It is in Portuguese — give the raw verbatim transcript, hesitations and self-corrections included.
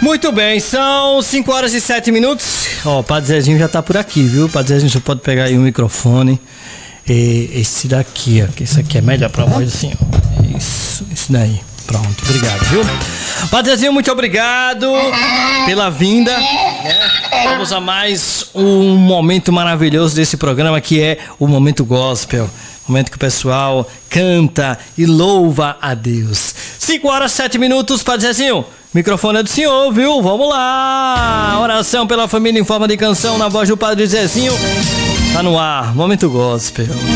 Muito bem, são cinco horas e sete minutos. Ó, o Padre Zezinho já tá por aqui, viu? O Padre Zezinho, você pode pegar aí o microfone. E esse daqui, ó, que esse aqui é melhor pra voz assim, ó. Isso, esse daí. Pronto, obrigado, viu? Padre Zezinho, muito obrigado pela vinda, né? Vamos a mais um momento maravilhoso desse programa, que é o Momento Gospel. Momento que o pessoal canta e louva a Deus. cinco horas e sete minutos, Padre Zezinho. Microfone é do senhor, viu? Vamos lá! Oração pela família em forma de canção na voz do Padre Zezinho. Tá no ar, Momento Gospel.